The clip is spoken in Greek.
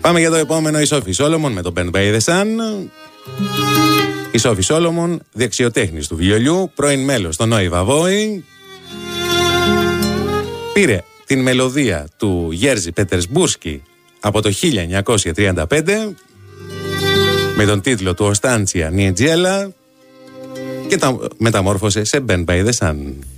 Πάμε για το επόμενο, η Σόφη Σόλομον με το Band by the Sun. Η Σόφη Σόλομον, δεξιοτέχνης του βιολιού, πρώην μέλος των Νόι Βαβόη, πήρε την μελωδία του Γέρζι Πετερσμπουρσκι από το 1935 με τον τίτλο του Οστάντσια Νιετζέλα και τα μεταμόρφωσε σε Band by the Sun.